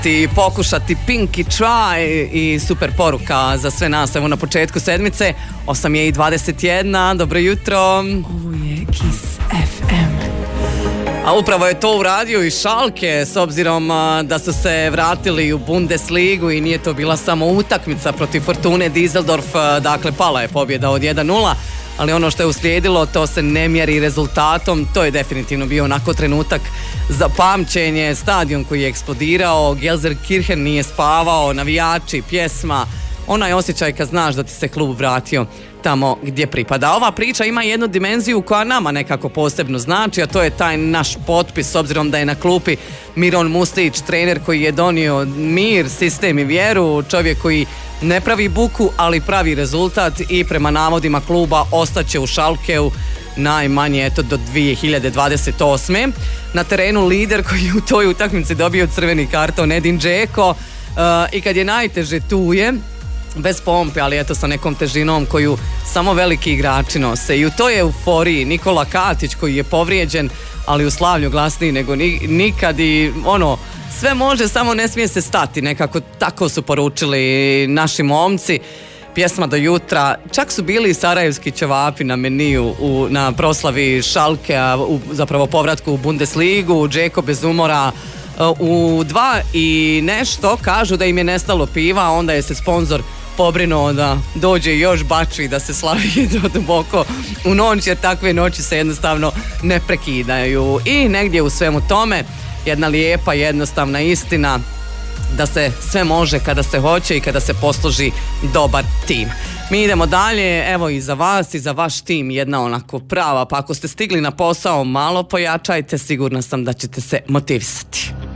i pokušati Pinky Try i super poruka za sve nas. Evo na početku sedmice 8:21. Dobro jutro. Ovo je Kiss FM. A upravo je to uradio i Schalke, s obzirom da su se vratili u Bundesligu i nije to bila samo utakmica protiv Fortune Düsseldorf, dakle pala je pobjeda od 1:0, ali ono što je uslijedilo to se ne mjeri rezultatom, to je definitivno bio onako trenutak za pamćenje, stadion koji je eksplodirao, Gelsenkirchen nije spavao, navijači, pjesma, onaj osjećaj kad znaš da ti se klub vratio tamo gdje pripada. Ova priča ima jednu dimenziju koja nama nekako posebno znači, a to je taj naš potpis, s obzirom da je na klupi Miron Mustić, trener koji je donio mir, sistem i vjeru, čovjek koji ne pravi buku, ali pravi rezultat i prema navodima kluba ostaće u Schalkeu najmanje do 2028. Na terenu lider koji je u toj utakmici dobio crveni karton Edin Dzeko i kad je najteže tu je, bez pompe, ali eto sa nekom težinom koju samo veliki igrači nose. I u toj euforiji Nikola Katić koji je povrijeđen, ali u slavlju glasniji nego nikad i sve može, samo ne smije se stati. Nekako tako su poručili naši momci. Pjesma do jutra, čak su bili i sarajevski ćevapi na meniju na proslavi Schalkea, zapravo povratku u Bundesligu, Dzeko bez umora. U 2 i nešto kažu da im je nestalo piva, onda je se sponzor pobrinuo da dođe još bačvi, da se slavi duboko u noć, jer takve noći se jednostavno ne prekidaju. I negdje u svemu tome jedna lijepa, jednostavna istina da se sve može kada se hoće i kada se posluži dobar tim. Mi idemo dalje, evo i za vas i za vaš tim jedna onako prava, pa ako ste stigli na posao malo pojačajte, sigurna sam da ćete se motivisati.